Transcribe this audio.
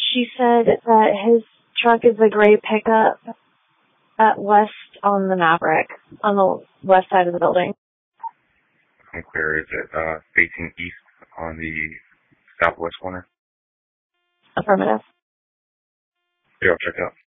She said that his truck is a gray pickup at west on the Maverick, on the west side of the building. Unclear. Is it facing east on the southwest corner? Affirmative. Yeah, I'll check out.